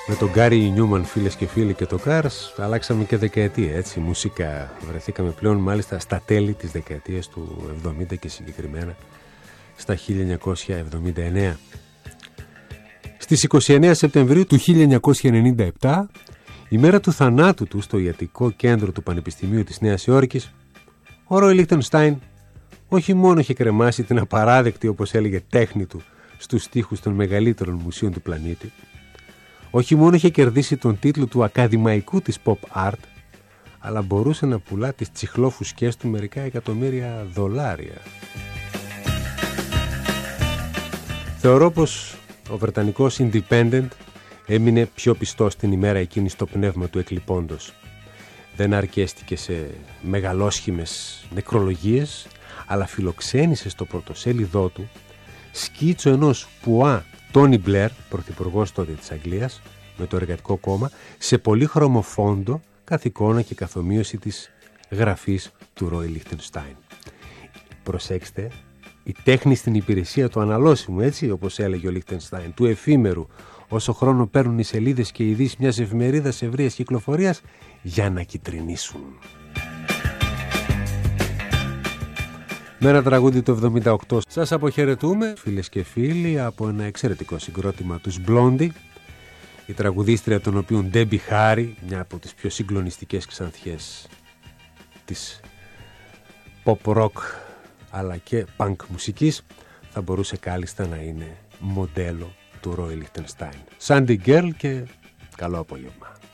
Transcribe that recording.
Με τον Γκάρι Νιούμαν, φίλες και φίλοι, και το Cars αλλάξαμε και δεκαετία, έτσι, μουσικά. Βρεθήκαμε πλέον μάλιστα στα τέλη της δεκαετίας του 70 και συγκεκριμένα στα 1979. Στις 29 Σεπτεμβρίου του 1997, η μέρα του θανάτου του στο ιατρικό κέντρο του Πανεπιστημίου της Νέας Υόρκης, ο Ρόι Λίχτενστάιν όχι μόνο είχε κρεμάσει την απαράδεκτη, όπως έλεγε, τέχνη του στους στίχους των μεγαλύτερων μουσείων του πλανήτη, όχι μόνο είχε κερδίσει τον τίτλο του ακαδημαϊκού της pop art, αλλά μπορούσε να πουλά τις τσιχλόφουσκές του μερικά εκατομμύρια δολάρια. Θεωρώ πως ο βρετανικός Independent έμεινε πιο πιστός στην ημέρα εκείνη στο πνεύμα του εκλειπώντος. Δεν αρκέστηκε σε μεγαλόσχημες νεκρολογίες, αλλά φιλοξένησε στο πρωτοσέλιδό του σκίτσο ενός πουά Τόνι Μπλερ, πρωθυπουργός τότε της Αγγλίας, με το Εργατικό Κόμμα, σε πολύχρωμο φόντο, καθ' εικόνα και καθομοίωση της γραφής του Ρόι Λίχτενστάιν. Προσέξτε, η τέχνη στην υπηρεσία του αναλώσιμου, έτσι όπως έλεγε ο Λίχτενστάιν, του εφήμερου, όσο χρόνο παίρνουν οι σελίδες και οι ειδήσεις μιας εφημερίδας ευρείας κυκλοφορίας για να κιτρινίσουν. Με ένα τραγούδι το 78 σας αποχαιρετούμε, φίλες και φίλοι, από ένα εξαιρετικό συγκρότημα τους Blondie, η τραγουδίστρια των οποίων Debbie Harry, μια από τις πιο συγκλονιστικές ξανθιές της pop rock αλλά και punk μουσικής, θα μπορούσε κάλλιστα να είναι μοντέλο του Roy Lichtenstein. Sandy Girl, και καλό απόγευμα.